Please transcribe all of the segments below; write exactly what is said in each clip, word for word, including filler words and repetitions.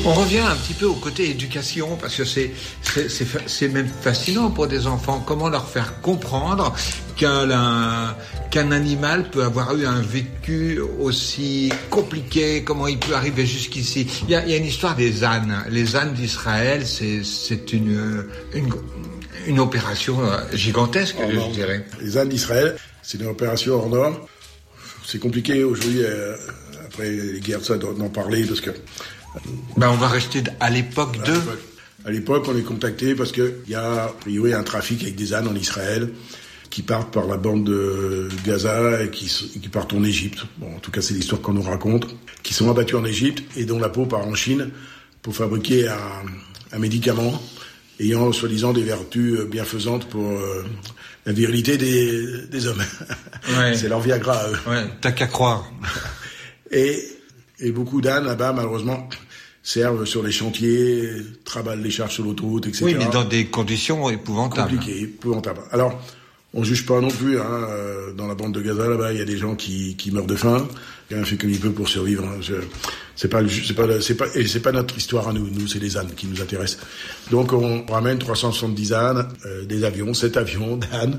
On revient un petit peu au côté éducation, parce que c'est, c'est, c'est, c'est même fascinant pour des enfants. Comment leur faire comprendre qu'un, qu'un animal peut avoir eu un vécu aussi compliqué, comment il peut arriver jusqu'ici. Il y a, il y a une histoire des ânes. Les ânes d'Israël, c'est, c'est une, une, une opération gigantesque, je norme. dirais. Les ânes d'Israël, c'est une opération hors norme. C'est compliqué aujourd'hui, euh, après les guerres, ça, d'en parler, parce que... Ben, on va rester à l'époque de... À l'époque, on est contacté parce qu'il y a, a priori, un trafic avec des ânes en Israël qui partent par la bande de Gaza et qui, qui partent en Égypte. Bon, en tout cas, c'est l'histoire qu'on nous raconte. Qui sont abattus en Égypte et dont la peau part en Chine pour fabriquer un, un médicament ayant, soi-disant, des vertus bienfaisantes pour euh, la virilité des, des hommes. Ouais. C'est leur Viagra à eux. Ouais, t'as qu'à croire. Et... Et beaucoup d'ânes, là-bas, malheureusement, servent sur les chantiers, traballent les charges sur l'autoroute, et cetera. Oui, mais dans des conditions épouvantables. Compliquées, épouvantables. Alors, on juge pas non plus, hein, euh, dans la bande de Gaza, là-bas, il y a des gens qui, qui meurent de faim. Quelqu'un fait comme il peut pour survivre. Hein. Je, c'est pas, c'est pas, c'est pas, et c'est pas notre histoire à nous. Nous, c'est les ânes qui nous intéressent. Donc, on ramène trois cent soixante-dix ânes, euh, des avions, sept avions d'ânes.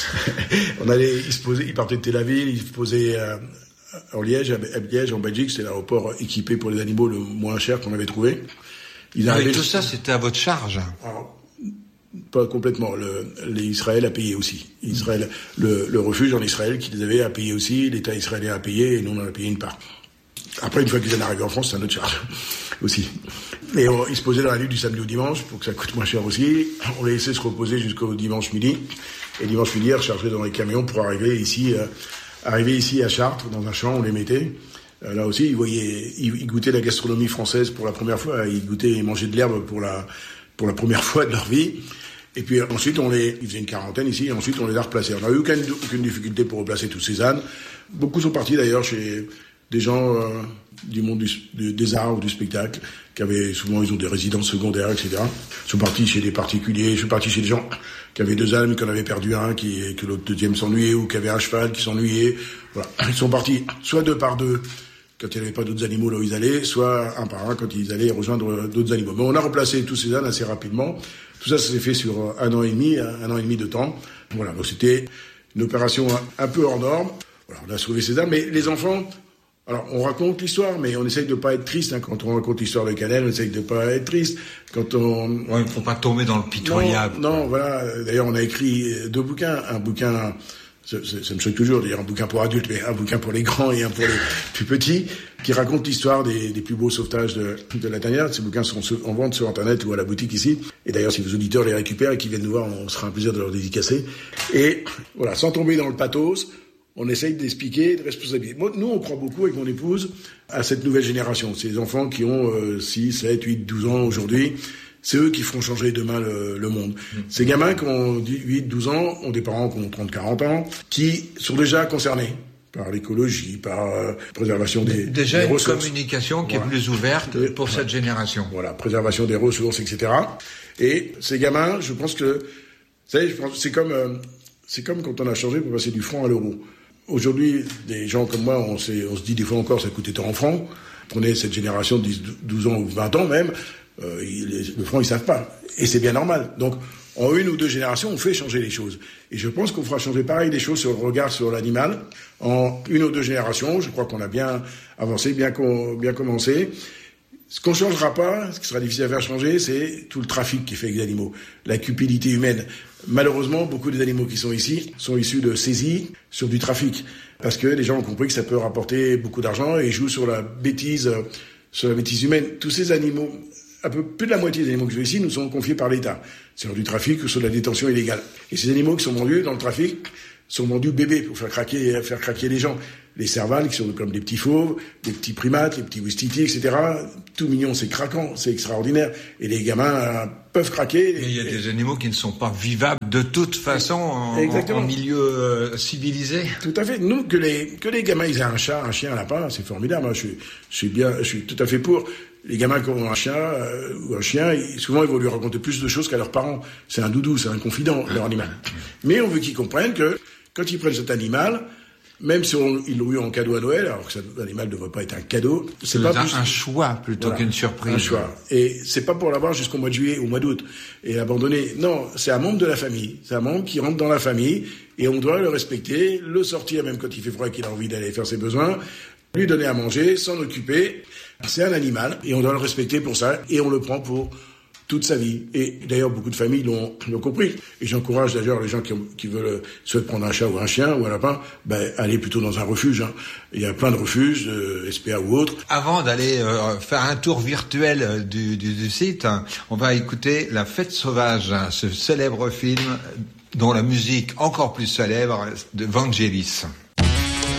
On allait, ils se posaient, ils partaient de Tel Aviv, ils se posaient, euh, en Liège, à Liège, en Belgique, c'est l'aéroport équipé pour les animaux le moins cher qu'on avait trouvé. Ils ah, arrivaient... Tout ça, c'était à votre charge. Alors, pas complètement. Le, les Israël a payé aussi. Israël, le, le refuge en Israël qui les avait à payer aussi, l'État israélien a payé et nous on en a payé une part. Après, une fois qu'ils en arrivent en France, c'est à notre charge aussi. Et on, ils se posaient dans la nuit du samedi au dimanche pour que ça coûte moins cher aussi. On les laissait se reposer jusqu'au dimanche midi. Et dimanche midi, ils rechargeaient dans les camions pour arriver ici. Euh, Arrivé ici à Chartres, dans un champ, on les mettait. Euh, là aussi, ils voyaient, ils, ils goûtaient la gastronomie française pour la première fois. Ils goûtaient, ils mangeaient de l'herbe pour la, pour la première fois de leur vie. Et puis ensuite, on les, ils faisaient une quarantaine ici, et ensuite on les a replacés. On n'a eu aucune, aucune difficulté pour replacer tous ces ânes. Beaucoup sont partis d'ailleurs chez des gens euh, du monde du, du, des arts ou du spectacle, qui avaient souvent, ils ont des résidences secondaires, et cetera. Ils sont partis chez des particuliers, ils sont partis chez des gens qui avaient deux ânes, mais qu'on avait perdu un, qui, que l'autre deuxième s'ennuyait, ou qui avait un cheval qui s'ennuyait. Voilà. Ils sont partis soit deux par deux, quand il n'y avait pas d'autres animaux là où ils allaient, soit un par un quand ils allaient rejoindre d'autres animaux. Mais on a replacé tous ces ânes assez rapidement. Tout ça, ça s'est fait sur un an et demi, un an et demi de temps. Voilà. Donc c'était une opération un, un peu hors norme. Voilà. On a sauvé ces ânes, mais les enfants, alors, on raconte l'histoire, mais on essaye de pas être triste, hein. Quand on raconte l'histoire de Canel, on essaye de pas être triste. Quand on... Ouais, il faut pas tomber dans le pitoyable. Non, non, voilà. D'ailleurs, on a écrit deux bouquins. Un bouquin, ça, ça me choque toujours de dire un bouquin pour adultes, mais un bouquin pour les grands et un pour les plus petits, qui raconte l'histoire des, des plus beaux sauvetages de, de la tanière. Ces bouquins sont en vente sur Internet ou à la boutique ici. Et d'ailleurs, si vos auditeurs les récupèrent et qu'ils viennent nous voir, on sera un plaisir de leur dédicacer. Et voilà, sans tomber dans le pathos, on essaye d'expliquer, de responsabiliser. Moi, nous, on croit beaucoup avec mon épouse à cette nouvelle génération. Ces enfants qui ont euh, six, sept, huit, douze ans aujourd'hui, c'est eux qui feront changer demain le, le monde. Mmh. Ces gamins qui ont huit, douze ans ont des parents qui ont trente, quarante ans, qui sont déjà concernés par l'écologie, par euh, préservation des, déjà des ressources. Déjà une communication qui voilà. est plus ouverte et, pour voilà. cette génération. Voilà, préservation des ressources, et cetera. Et ces gamins, je pense que, vous savez, je pense, c'est comme, euh, c'est comme quand on a changé pour passer du franc à l'euro. Aujourd'hui, des gens comme moi, on, on se dit des fois encore, ça coûtait tant en francs. Prenez cette génération de dix, douze ans ou vingt ans même, euh, ils, le franc, ils savent pas. Et c'est bien normal. Donc, en une ou deux générations, on fait changer les choses. Et je pense qu'on fera changer pareil les choses sur le regard sur l'animal. En une ou deux générations, je crois qu'on a bien avancé, bien, bien commencé. Ce qu'on changera pas, ce qui sera difficile à faire changer, c'est tout le trafic qui fait avec les animaux. La cupidité humaine. Malheureusement, beaucoup des animaux qui sont ici sont issus de saisies sur du trafic. Parce que les gens ont compris que ça peut rapporter beaucoup d'argent et jouent sur la bêtise, sur la bêtise humaine. Tous ces animaux, un peu plus de la moitié des animaux qui sont ici, nous sont confiés par l'État. Sur du trafic ou sur de la détention illégale. Et ces animaux qui sont vendus dans le trafic sont vendus bébés pour faire craquer, faire craquer les gens. Les cervales qui sont comme des petits fauves, des petits primates, les petits ouistiti, et cetera. Tout mignon, c'est craquant, c'est extraordinaire. Et les gamins euh, peuvent craquer. Mais il y a des animaux qui ne sont pas vivables de toute façon en, en, en milieu euh, civilisé. Tout à fait. Nous, que les que les gamins ils aient un chat, un chien, un lapin, c'est formidable. Moi, je suis je suis bien, je suis tout à fait pour. Les gamins qui ont un chat euh, ou un chien, ils, souvent ils vont lui raconter plus de choses qu'à leurs parents. C'est un doudou, c'est un confident, leur animal. Mais on veut qu'ils comprennent que quand ils prennent cet animal, même si on, ils l'ont eu en cadeau à Noël, alors que l'animal ne devrait pas être un cadeau, c'est pas plus... un choix plutôt voilà, qu'une surprise. Un choix. Et c'est pas pour l'avoir jusqu'au mois de juillet ou au mois d'août et l'abandonner. Non, c'est un membre de la famille. C'est un membre qui rentre dans la famille et on doit le respecter, le sortir même quand il fait froid et qu'il a envie d'aller faire ses besoins, lui donner à manger, s'en occuper. C'est un animal et on doit le respecter pour ça et on le prend pour toute sa vie. Et d'ailleurs, beaucoup de familles l'ont, l'ont compris. Et j'encourage d'ailleurs les gens qui, ont, qui veulent souhaitent prendre un chat ou un chien ou un lapin, ben, aller plutôt dans un refuge. Hein. Il y a plein de refuges, euh, S P A ou autres. Avant d'aller euh, faire un tour virtuel du, du, du site, hein, on va écouter La Fête sauvage, hein, ce célèbre film dont la musique encore plus célèbre de Vangelis.